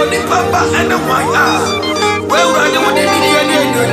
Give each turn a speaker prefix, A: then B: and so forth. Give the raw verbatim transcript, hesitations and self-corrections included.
A: Papa and the wine. Well, I know what they need.